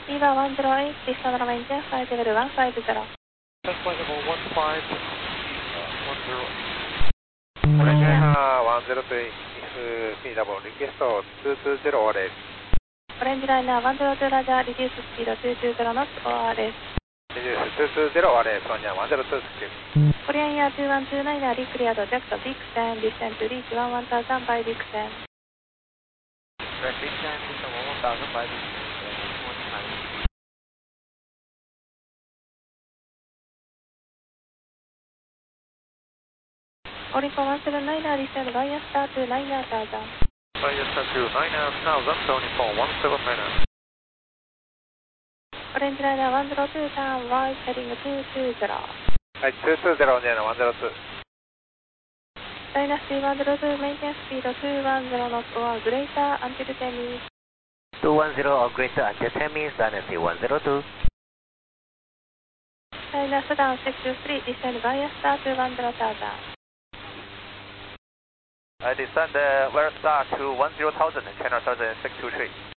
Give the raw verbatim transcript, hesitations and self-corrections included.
Eva one zero eight, descend runway flight level one five zero. Flight level one five zero. Orange one zero three, is P W request two two zero O R S. Orange liner one zero two, Roger, reduce speed two two zero knots O R S. Reduce two two zero O R S, Sonia one zero two script. Korean Air two one two nine, recleared object Big Ten, descend to reach one one thousand by Big Ten. Right, Big Ten, descend one one thousand by Big Ten. Oricon one seven nine, descend via star to nine thousand. Via star to nine thousand, Oricon one seven nine. Orange liner one zero two, turn right, heading two two zero. Right, two two zero, one zero two. Dynasty one zero two, maintain speed two one zero knots or greater until ten minutes. two one zero or greater until ten minutes, Dynasty one zero two. Dynasty down six two three, descend via star to one zero thousand. I descend uh, via star to one zero thousand, channel one thousand six two three.